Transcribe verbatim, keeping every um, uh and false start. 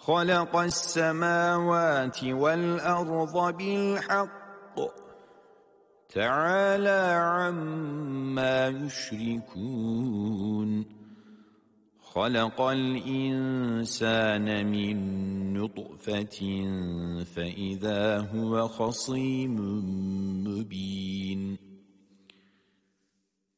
خلق السماوات والأرض بالحق تعالى عما يشركون خلق الإنسان من نطفة فإذا هو خصيم مبين